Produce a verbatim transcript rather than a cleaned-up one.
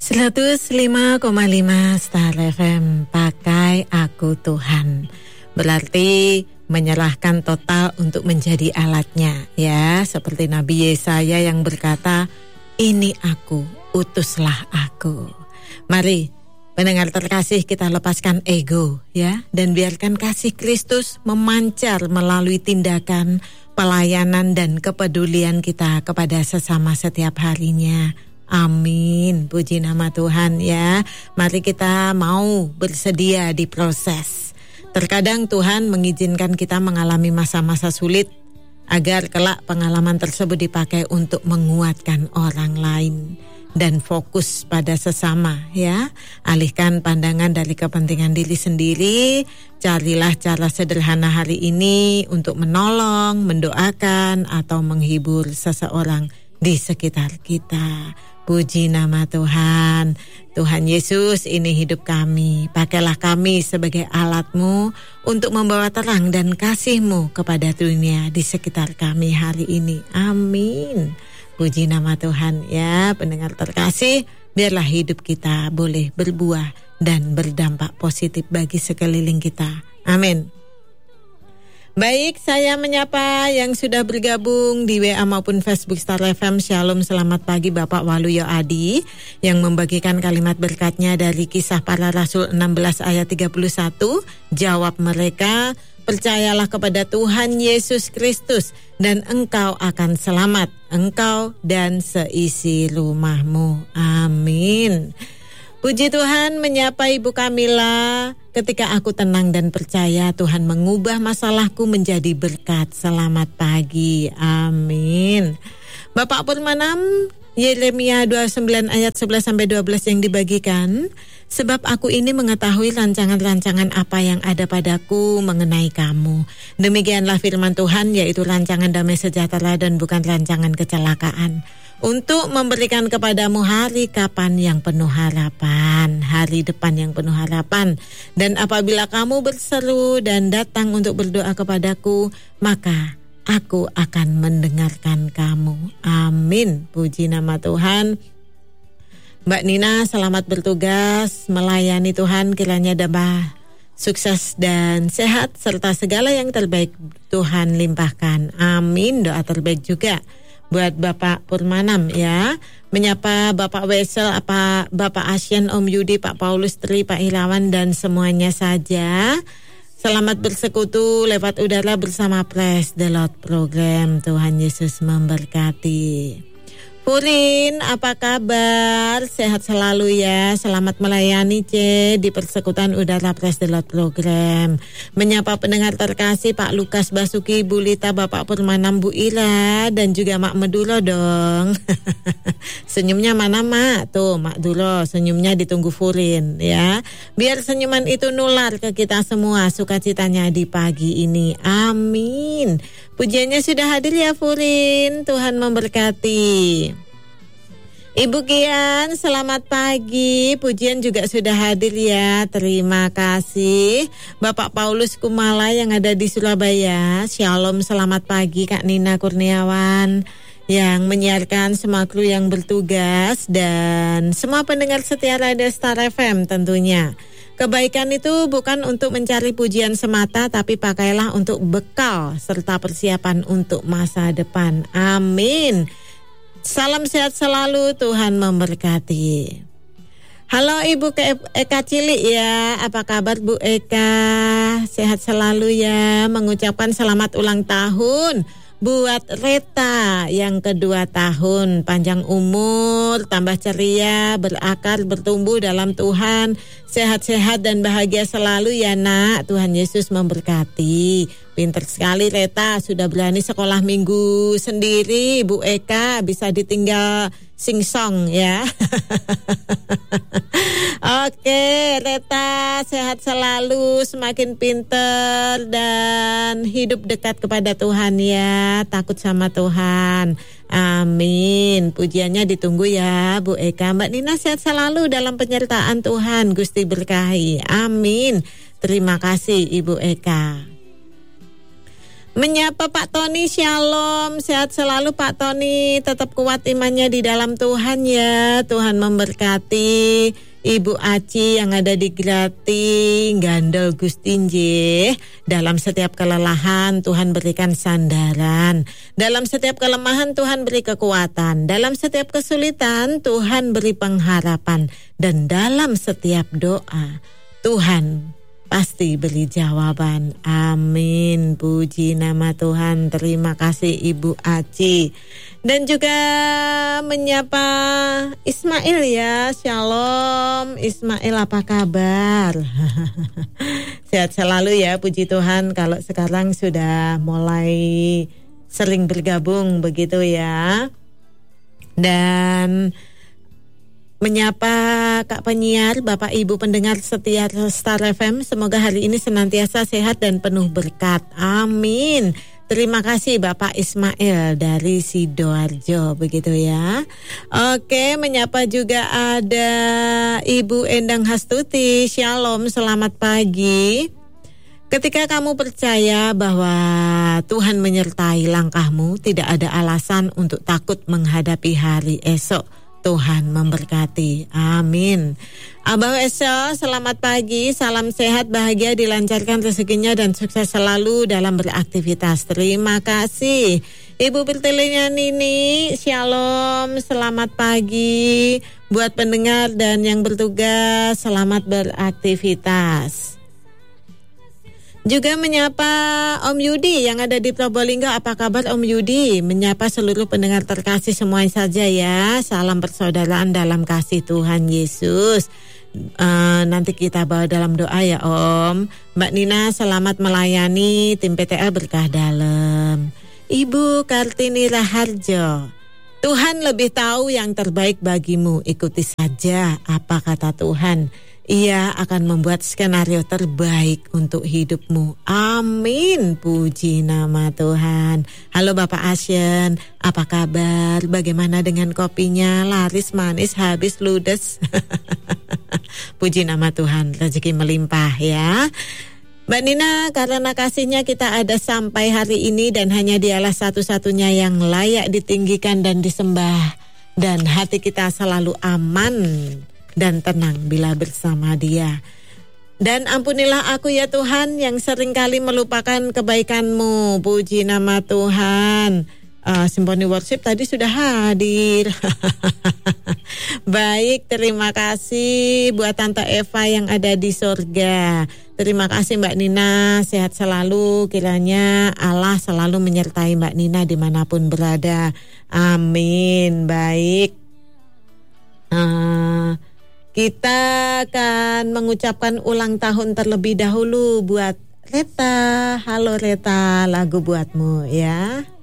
seratus lima koma lima Star F M, pakai aku Tuhan. Berarti menyerahkan total untuk menjadi alatnya, ya. Seperti Nabi Yesaya yang berkata, ini aku, utuslah aku. Mari, pendengar terkasih, kita lepaskan ego, ya. Dan biarkan kasih Kristus memancar melalui tindakan, pelayanan dan kepedulian kita kepada sesama setiap harinya. Amin, puji nama Tuhan, ya. Mari kita mau bersedia diproses. Terkadang Tuhan mengizinkan kita mengalami masa-masa sulit agar kelak pengalaman tersebut dipakai untuk menguatkan orang lain dan fokus pada sesama, ya. Alihkan pandangan dari kepentingan diri sendiri. Carilah cara sederhana hari ini untuk menolong, mendoakan atau menghibur seseorang di sekitar kita. Puji nama Tuhan. Tuhan Yesus, ini hidup kami. Pakailah kami sebagai alat-Mu untuk membawa terang dan kasih-Mu kepada dunia di sekitar kami hari ini. Amin. Puji nama Tuhan, ya. Pendengar terkasih, biarlah hidup kita boleh berbuah dan berdampak positif bagi sekeliling kita. Amin. Baik, saya menyapa yang sudah bergabung di W A maupun Facebook Star F M. Shalom, selamat pagi Bapak Waluyo Adi yang membagikan kalimat berkatnya dari Kisah Para Rasul enam belas ayat tiga puluh satu. Jawab mereka, percayalah kepada Tuhan Yesus Kristus dan engkau akan selamat, engkau dan seisi rumahmu. Amin. Puji Tuhan, menyapa Ibu Kamila. Ketika aku tenang dan percaya, Tuhan mengubah masalahku menjadi berkat. Selamat pagi, amin. Bapak Purmanam, Yeremia dua puluh sembilan ayat sebelas sampai dua belas yang dibagikan. Sebab aku ini mengetahui rancangan-rancangan apa yang ada padaku mengenai kamu. Demikianlah firman Tuhan, yaitu rancangan damai sejahtera dan bukan rancangan kecelakaan. Untuk memberikan kepadamu hari kapan yang penuh harapan, hari depan yang penuh harapan. Dan apabila kamu berseru dan datang untuk berdoa kepadaku, maka aku akan mendengarkan kamu. Amin. Puji nama Tuhan. Mbak Nina, selamat bertugas melayani Tuhan, kiranya dapat sukses dan sehat serta segala yang terbaik Tuhan limpahkan. Amin. Doa terbaik juga buat Bapak Purmanam, ya. Menyapa Bapak Wesel, apa Bapak Asyen, Om Yudi, Pak Paulus Tri, Pak Irawan dan semuanya saja. Selamat bersekutu lewat udara bersama Praise the Lord program. Tuhan Yesus memberkati. Purin, apa kabar? Sehat selalu ya. Selamat melayani C di persekutuan udara Praise the Lord program. Menyapa pendengar terkasih Pak Lukas Basuki, Bu Lita, Bapak Purmanam, Bu Ira, dan juga Mak Meduro dong. Senyumnya mana Mak? Tuh Mak Duro, senyumnya ditunggu Furin, ya. Biar senyuman itu nular ke kita semua, sukacitanya di pagi ini. Amin. Pujiannya sudah hadir ya Furin, Tuhan memberkati. Ibu Kian, selamat pagi. Pujian juga sudah hadir ya, terima kasih. Bapak Paulus Kumala yang ada di Surabaya, shalom, selamat pagi Kak Nina Kurniawan yang menyiarkan, semua kru yang bertugas dan semua pendengar setia Radio Star F M tentunya. Kebaikan itu bukan untuk mencari pujian semata, tapi pakailah untuk bekal serta persiapan untuk masa depan. Amin. Salam sehat selalu, Tuhan memberkati. Halo Ibu Eka Cilik ya, apa kabar Bu Eka? Sehat selalu ya, mengucapkan selamat ulang tahun buat Reta yang kedua tahun, panjang umur, tambah ceria, berakar, bertumbuh dalam Tuhan, sehat-sehat dan bahagia selalu ya nak. Tuhan Yesus memberkati. Pinter sekali Reta, sudah berani sekolah minggu sendiri. Bu Eka bisa ditinggal singsong ya. Oke Reta, sehat selalu, semakin pinter dan hidup dekat kepada Tuhan ya, takut sama Tuhan. Amin. Pujiannya ditunggu ya Bu Eka. Mbak Nina sehat selalu dalam penyertaan Tuhan, Gusti berkahi. Amin. Terima kasih Ibu Eka. Menyapa Pak Tony, shalom, sehat selalu Pak Tony, tetap kuat imannya di dalam Tuhan ya. Tuhan memberkati Ibu Aci yang ada di Grati, Gandel Gustinje. Dalam setiap kelelahan Tuhan berikan sandaran, dalam setiap kelemahan Tuhan beri kekuatan, dalam setiap kesulitan Tuhan beri pengharapan, dan dalam setiap doa Tuhan pasti beri jawaban. Amin. Puji nama Tuhan. Terima kasih Ibu Aci. Dan juga menyapa Ismail ya. Shalom Ismail, apa kabar? Sehat selalu ya, puji Tuhan. Kalau sekarang sudah mulai sering bergabung begitu ya. Dan menyapa Kak penyiar, Bapak Ibu pendengar setia Star F M, semoga hari ini senantiasa sehat dan penuh berkat. Amin. Terima kasih Bapak Ismail dari Sidoarjo begitu ya. Oke, menyapa juga ada Ibu Endang Hastuti. Shalom, selamat pagi. Ketika kamu percaya bahwa Tuhan menyertai langkahmu, tidak ada alasan untuk takut menghadapi hari esok. Tuhan memberkati. Amin. Abang Esel, selamat pagi. Salam sehat, bahagia, dilancarkan rezekinya dan sukses selalu dalam beraktivitas. Terima kasih. Ibu Pertilinya Nini, shalom, selamat pagi. Buat pendengar dan yang bertugas, selamat beraktivitas. Juga menyapa Om Yudi yang ada di Probolinggo. Apa kabar Om Yudi? Menyapa seluruh pendengar terkasih semuanya saja ya. Salam persaudaraan dalam kasih Tuhan Yesus. uh, Nanti kita bawa dalam doa ya Om. Mbak Nina, selamat melayani tim P T L Berkah Dalam. Ibu Kartini Raharjo, Tuhan lebih tahu yang terbaik bagimu. Ikuti saja apa kata Tuhan. Ia akan membuat skenario terbaik untuk hidupmu. Amin. Puji nama Tuhan. Halo Bapak Asyen, apa kabar? Bagaimana dengan kopinya? Laris, manis, habis, ludes. Puji nama Tuhan, rezeki melimpah ya. Mbak Nina, karena kasihnya kita ada sampai hari ini dan hanya Dialah satu-satunya yang layak ditinggikan dan disembah. Dan hati kita selalu aman dan tenang bila bersama Dia. Dan ampunilah aku ya Tuhan yang seringkali melupakan kebaikan-Mu. Puji nama Tuhan. uh, Symphony Worship tadi sudah hadir. Baik, terima kasih buat Tante Eva yang ada di surga. Terima kasih Mbak Nina, sehat selalu. Kiranya Allah selalu menyertai Mbak Nina dimanapun berada. Amin. Baik, uh, kita akan mengucapkan ulang tahun terlebih dahulu buat Reta. Halo Reta, lagu buatmu ya.